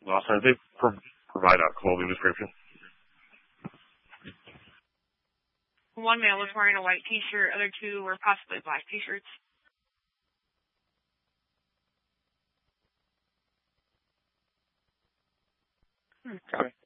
Last time, did they provide a clothing description? One male was wearing a white T-shirt. Other two were possibly black T-shirts. Okay.